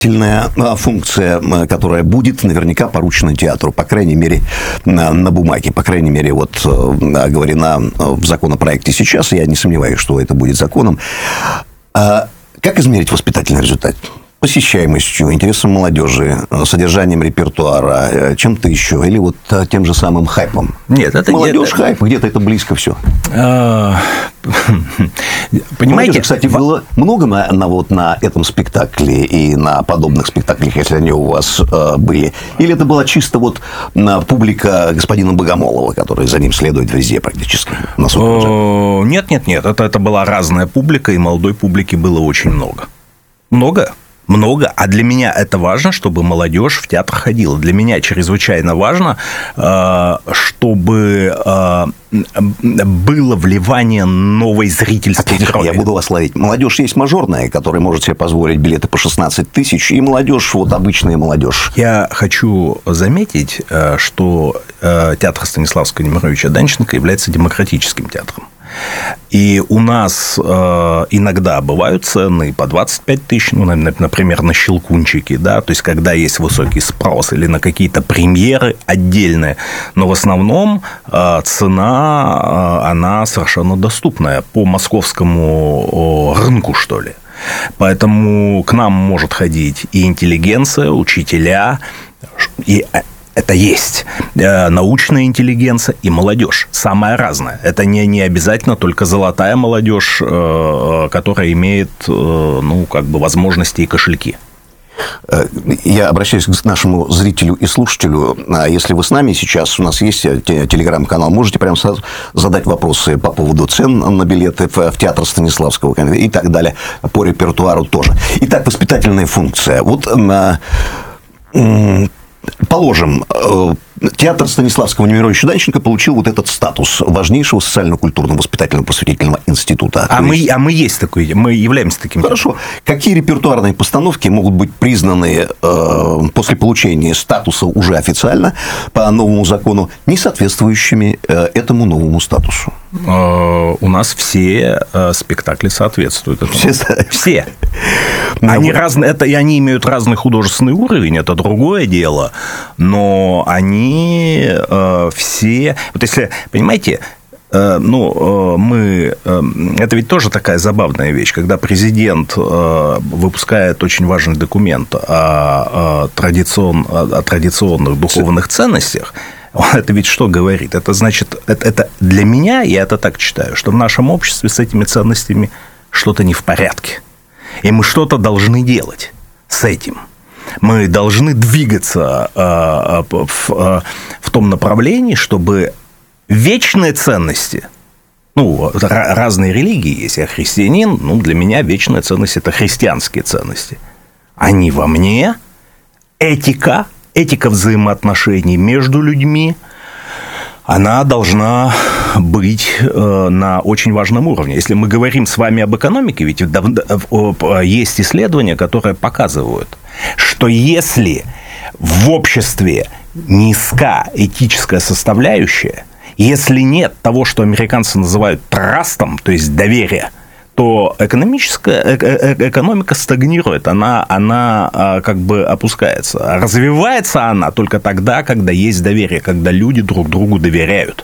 Функция, которая будет наверняка поручена театру, по крайней мере, на бумаге, по крайней мере, вот оговорена в законопроекте сейчас, я не сомневаюсь, что это будет законом. Как измерить воспитательный результат? Посещаемостью, интересом молодежи, содержанием репертуара, чем-то еще, или вот тем же самым хайпом? Нет, это молодежь, хайп, где-то это близко все. Понимаете, кстати, было много на этом спектакле и на подобных спектаклях, если они у вас были? Или это была чисто вот публика господина Богомолова, которая за ним следует везде практически? Нет, это была разная публика, и молодой публики было очень много. Много, а для меня это важно, чтобы молодежь в театр ходила. Для меня чрезвычайно важно, чтобы было вливание новой зрительской крови. Я буду вас ловить. Молодежь есть мажорная, которая может себе позволить билеты по 16 тысяч, и молодежь, вот обычная молодежь. Я хочу заметить, что театр Станиславского Немировича Данченко является демократическим театром. И у нас иногда бывают цены по 25 тысяч, например, на «Щелкунчики», да, то есть, когда есть высокий спрос, или на какие-то премьеры отдельные, но в основном цена, она совершенно доступная по московскому рынку, что ли. Поэтому к нам может ходить и интеллигенция, учителя, и это есть научная интеллигенция и молодежь, самая разная. Это не обязательно только золотая молодежь, которая имеет возможности и кошельки. Я обращаюсь к нашему зрителю и слушателю. Если вы с нами сейчас, у нас есть телеграм-канал, можете прямо сразу задать вопросы по поводу цен на билеты в театр Станиславского и так далее, по репертуару тоже. Итак, воспитательная функция. Вот положим, театр Станиславского Немировича Данченко получил вот этот статус важнейшего социально-культурного воспитательно-просветительного института. Мы есть такой, мы являемся таким. Хорошо. Какие репертуарные постановки могут быть признаны после получения статуса уже официально по новому закону не соответствующими этому новому статусу? У нас все спектакли соответствуют этому. Все. Они разные, и они имеют разный художественный уровень, это другое дело, но они все... Вот если, понимаете, это ведь тоже такая забавная вещь, когда президент выпускает очень важный документ о традиционных духовных ценностях. Это ведь что говорит? Это значит, это для меня, я это так читаю, что в нашем обществе с этими ценностями что-то не в порядке. И мы что-то должны делать с этим. Мы должны двигаться в том направлении, чтобы вечные ценности, разные религии есть, я христианин, для меня вечная ценность – это христианские ценности. Они во мне, этика взаимоотношений между людьми, она должна быть на очень важном уровне. Если мы говорим с вами об экономике, ведь есть исследования, которые показывают, что если в обществе низка этическая составляющая, если нет того, что американцы называют трастом, то есть доверия, то экономика стагнирует, она как бы опускается. Развивается она только тогда, когда есть доверие, когда люди друг другу доверяют.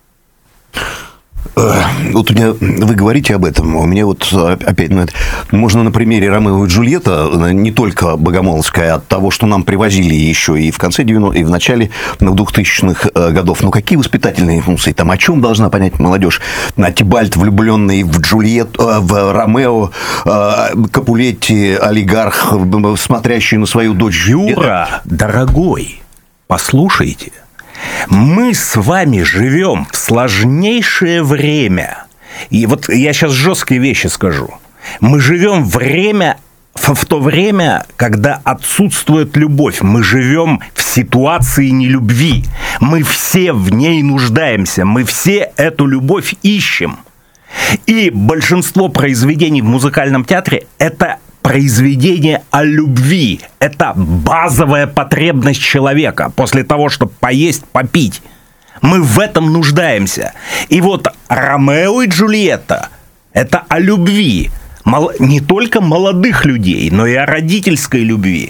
Вот вы говорите об этом, у меня вот опять, можно на примере Ромео и Джульетта, не только богомоловская, от того, что нам привозили еще и в конце 90-х, и в начале 2000-х годов. Какие воспитательные функции? О чем должна понять молодежь? Тибальт, влюбленный в в Ромео, Капулетти, олигарх, смотрящий на свою дочь. Юра, дорогой, послушайте. Мы с вами живем в сложнейшее время. И вот я сейчас жесткие вещи скажу. Мы живем в то время, когда отсутствует любовь. Мы живем в ситуации нелюбви. Мы все в ней нуждаемся. Мы все эту любовь ищем. И большинство произведений в музыкальном театре – это произведение о любви. Это базовая потребность человека после того, чтобы поесть, попить. Мы в этом нуждаемся. И вот Ромео и Джульетта – это о любви. не только молодых людей, но и о родительской любви.